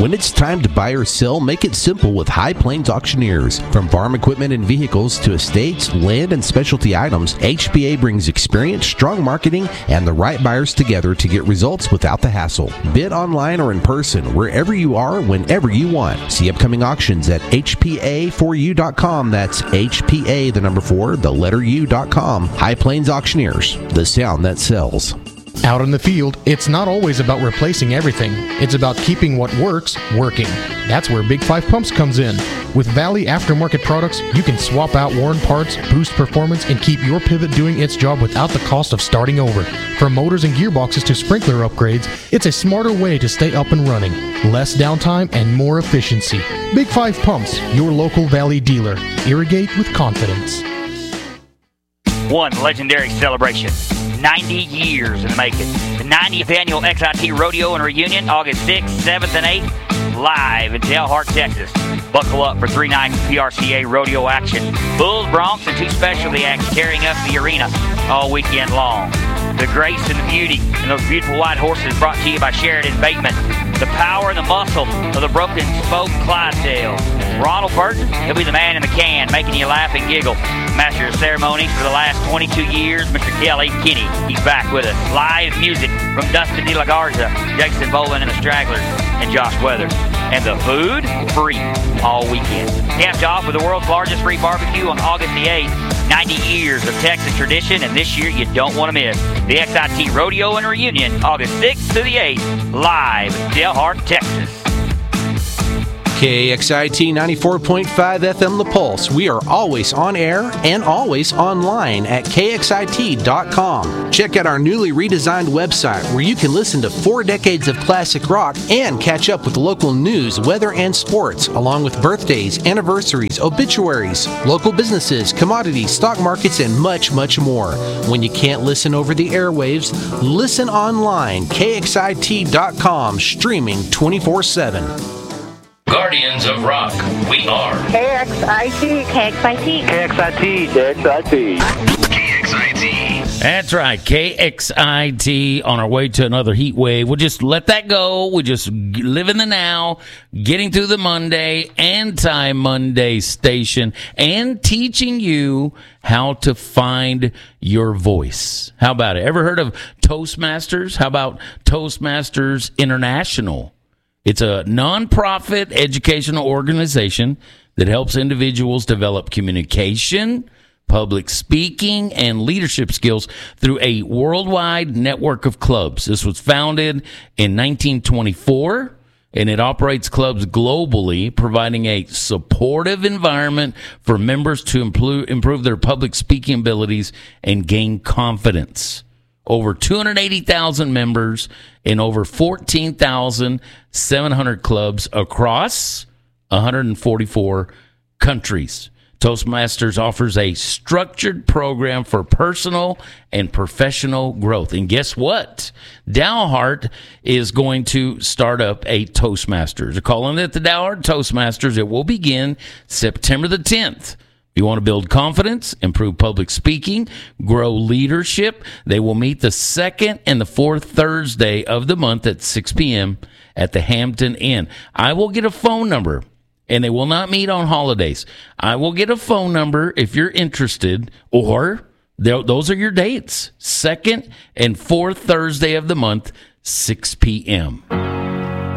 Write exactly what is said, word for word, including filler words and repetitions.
When it's time to buy or sell, make it simple with High Plains Auctioneers. From farm equipment and vehicles to estates, land, and specialty items, H P A brings experience, strong marketing, and the right buyers together to get results without the hassle. Bid online or in person, wherever you are, whenever you want. See upcoming auctions at H P A four U dot com. That's H P A, the number four, the letter U dot com. High Plains Auctioneers, the sound that sells. Out in the field, it's not always about replacing everything. It's about keeping what works, working. That's where Big Five Pumps comes in. With Valley Aftermarket products, you can swap out worn parts, boost performance, and keep your pivot doing its job without the cost of starting over. From motors and gearboxes to sprinkler upgrades, it's a smarter way to stay up and running. Less downtime and more efficiency. Big Five Pumps, your local Valley dealer. Irrigate with confidence. One legendary celebration. ninety years in the making. The ninetieth Annual X I T Rodeo and Reunion, August sixth, seventh, and eighth, live in Delhart, Texas. Buckle up for three nights of P R C A rodeo action. Bulls, Broncs, and two specialty acts tearing up the arena all weekend long. The grace and the beauty and those beautiful white horses brought to you by Sheridan Bateman. The power and the muscle of the Broken Spoke Clydesdale. Ronald Burton, he'll be the man in the can, making you laugh and giggle. Master of ceremonies for the last twenty-two years, Mister Kelly Kinney. He's back with us. Live music from Dustin De La Garza, Jason Boland and the Stragglers, and Josh Weathers. And the food, free all weekend. Capped off with the world's largest free barbecue on August the eighth. ninety years of Texas tradition, and this year you don't want to miss. The X I T Rodeo and Reunion, August sixth to the eighth, live in Delhart, Texas. K X I T ninety-four point five F M The Pulse. We are always on air and always online at K X I T dot com. Check out our newly redesigned website where you can listen to four decades of classic rock and catch up with local news, weather, and sports, along with birthdays, anniversaries, obituaries, local businesses, commodities, stock markets, and much, much more. When you can't listen over the airwaves, listen online, K X I T dot com, streaming twenty-four seven. Guardians of Rock, we are K X I T. K X I T. K X I T. K X I T. K X I T. That's right, K X I T on our way to another heat wave. We'll just let that go. We just live in the now, getting through the Monday, anti-Monday station, and teaching you how to find your voice. How about it? Ever heard of Toastmasters? How about Toastmasters International? It's a nonprofit educational organization that helps individuals develop communication, public speaking, and leadership skills through a worldwide network of clubs. This was founded in nineteen twenty-four, and it operates clubs globally, providing a supportive environment for members to improve their public speaking abilities and gain confidence. Over two hundred eighty thousand members in over fourteen thousand seven hundred clubs across one hundred forty-four countries. Toastmasters offers a structured program for personal and professional growth. And guess what? Dalhart is going to start up a Toastmasters. They're calling it the Dalhart Toastmasters. It will begin September the tenth. You want to build confidence, improve public speaking, grow leadership. They will meet the second and the fourth Thursday of the month at six p.m. at the Hampton Inn. I will get a phone number, and they will not meet on holidays. I will get a phone number if you're interested, or those are your dates, second and fourth Thursday of the month, six p.m.